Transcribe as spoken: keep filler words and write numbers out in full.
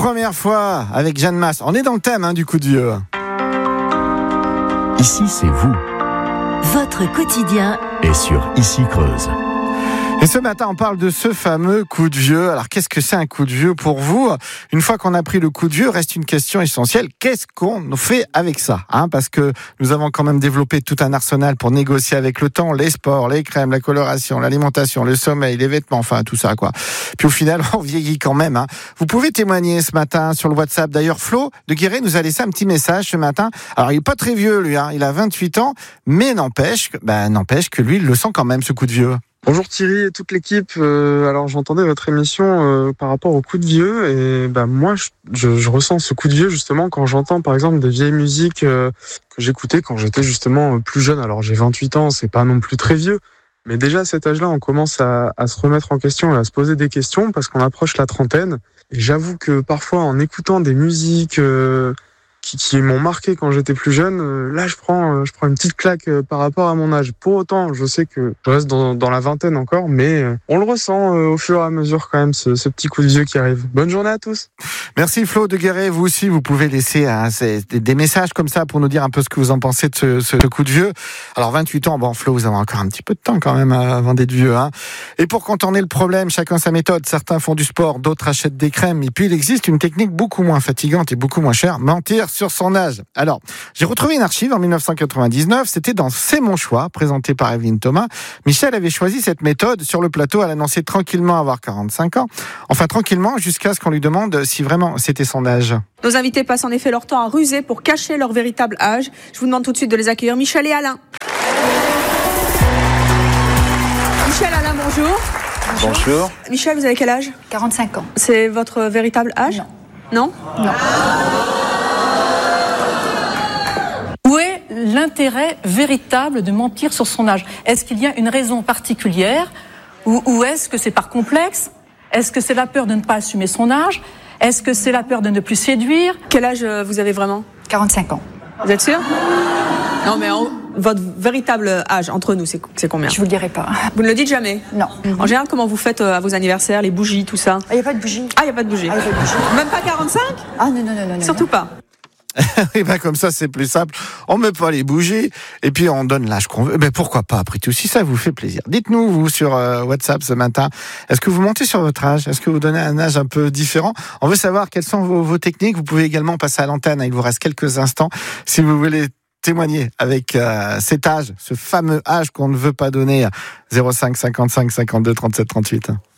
première fois avec Jeanne Masse. On est dans le thème hein, du coup de vieux. Ici, c'est vous. Votre quotidien Et sur Ici Creuse. Et ce matin, on parle de ce fameux coup de vieux. Alors, qu'est-ce que c'est un coup de vieux pour vous ? Une fois qu'on a pris le coup de vieux, reste une question essentielle. Qu'est-ce qu'on fait avec ça hein ? Parce que nous avons quand même développé tout un arsenal pour négocier avec le temps, les sports, les crèmes, la coloration, l'alimentation, le sommeil, les vêtements, enfin tout ça quoi. Puis au final, on vieillit quand même. Hein. Vous pouvez témoigner ce matin sur le WhatsApp. D'ailleurs, Flo de Guéret nous a laissé un petit message ce matin. Alors, il est pas très vieux lui, hein. Il a vingt-huit ans, mais n'empêche, bah, n'empêche que lui, il le sent quand même ce coup de vieux. Bonjour Thierry et toute l'équipe. Euh, alors j'entendais votre émission euh, par rapport au coup de vieux et bah moi je, je, je ressens ce coup de vieux justement quand j'entends par exemple des vieilles musiques euh, que j'écoutais quand j'étais justement plus jeune. Alors j'ai vingt-huit ans, c'est pas non plus très vieux, mais déjà à cet âge-là on commence à, à se remettre en question et à se poser des questions parce qu'on approche la trentaine. Et j'avoue que parfois en écoutant des musiques euh, Qui, qui m'ont marqué quand j'étais plus jeune, euh, là je prends, euh, je prends une petite claque euh, par rapport à mon âge. Pour autant, je sais que je reste dans, dans la vingtaine encore, mais euh, on le ressent euh, au fur et à mesure quand même, ce, ce petit coup de vieux qui arrive. Bonne journée à tous. Merci Flo de Guéret. Vous aussi, vous pouvez laisser hein, des messages comme ça pour nous dire un peu ce que vous en pensez de ce, ce coup de vieux. Alors vingt-huit ans, bon Flo, vous avez encore un petit peu de temps quand même avant d'être vieux. Hein. Et pour contourner le problème, chacun sa méthode. Certains font du sport, d'autres achètent des crèmes. Et puis il existe une technique beaucoup moins fatigante et beaucoup moins chère, mentir sur son âge. Alors, j'ai retrouvé une archive en dix-neuf cent quatre-vingt-dix-neuf, c'était dans C'est mon choix, présenté par Evelyne Thomas. Michel avait choisi cette méthode. Sur le plateau, elle annonçait tranquillement avoir quarante-cinq ans. Enfin, tranquillement, jusqu'à ce qu'on lui demande si vraiment c'était son âge. Nos invités passent en effet leur temps à ruser pour cacher leur véritable âge. Je vous demande tout de suite de les accueillir, Michel et Alain. Michel, Alain, bonjour. Bonjour. Michel, vous avez quel âge ? quarante-cinq ans. C'est votre véritable âge ? Non. Non ? Non. Où est l'intérêt véritable de mentir sur son âge ? Est-ce qu'il y a une raison particulière ou, ou est-ce que c'est par complexe ? Est-ce que c'est la peur de ne pas assumer son âge ? Est-ce que c'est la peur de ne plus séduire ? Quel âge vous avez vraiment ? quarante-cinq ans. Vous êtes sûr ? Non, mais en, votre véritable âge, entre nous, c'est, c'est combien ? Je vous le dirai pas. Vous ne le dites jamais ? Non. En général, comment vous faites à vos anniversaires, les bougies, tout ça ? Il n'y a pas de bougie. Ah, il n'y a pas de bougie. Ah, y a pas de bougie. Même pas quarante-cinq ? Ah non, non, non, non. Surtout non. pas. Et ben comme ça c'est plus simple. On met pas les bougies et puis on donne l'âge qu'on veut. Ben pourquoi pas après tout si ça vous fait plaisir. Dites-nous vous sur euh, WhatsApp ce matin. Est-ce que vous mentez sur votre âge ? Est-ce que vous donnez un âge un peu différent ? On veut savoir quelles sont vos, vos techniques. Vous pouvez également passer à l'antenne. Il vous reste quelques instants si vous voulez témoigner avec euh, cet âge, ce fameux âge qu'on ne veut pas donner. zéro cinq cinquante-cinq cinquante-deux trente-sept trente-huit.